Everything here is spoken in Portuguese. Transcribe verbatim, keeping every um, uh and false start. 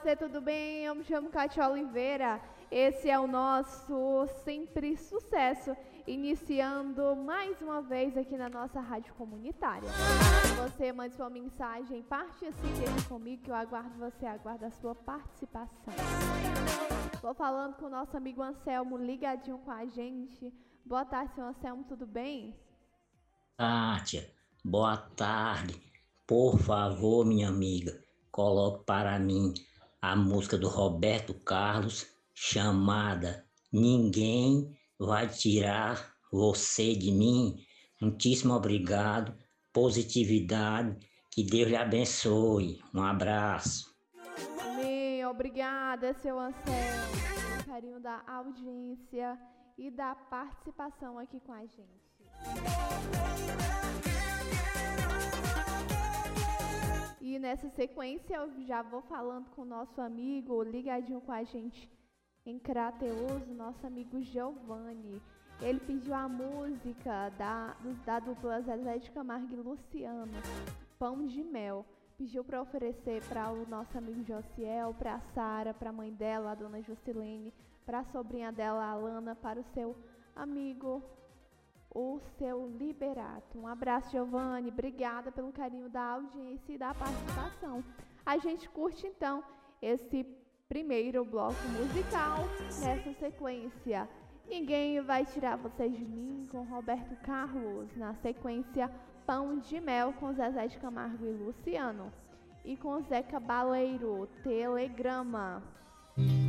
Você, tudo bem? Eu me chamo Cátia Oliveira. Esse é o nosso Sempre Sucesso, iniciando mais uma vez aqui na nossa rádio comunitária. Você mande sua mensagem, participe aqui comigo, que eu aguardo você, aguardo a sua participação. Vou falando com o nosso amigo Anselmo, ligadinho com a gente. Boa tarde, seu Anselmo, tudo bem? Kátia, boa tarde. Por favor, minha amiga, coloque para mim a música do Roberto Carlos, chamada Ninguém Vai Tirar Você de Mim. Muitíssimo obrigado, positividade, que Deus lhe abençoe. Um abraço. Amém, obrigada, seu Anselmo, pelo carinho da audiência e da participação aqui com a gente. E nessa sequência eu já vou falando com o nosso amigo, ligadinho com a gente em Crateus, nosso amigo Giovanni. Ele pediu a música da, da dupla Zezé de Camargo e Luciano, Pão de Mel. Pediu para oferecer para o nosso amigo Josiel, para a Sara, para a mãe dela, a dona Juscelene, para a sobrinha dela, a Alana, para o seu amigo, o seu Liberato. Um abraço, Giovanni. Obrigada pelo carinho da audiência e da participação. A gente curte então esse primeiro bloco musical. Nessa sequência, Ninguém Vai Tirar Você de Mim, com Roberto Carlos. Na sequência, Pão de Mel, com Zezé de Camargo e Luciano. E com Zé Cabaleiro, Telegrama.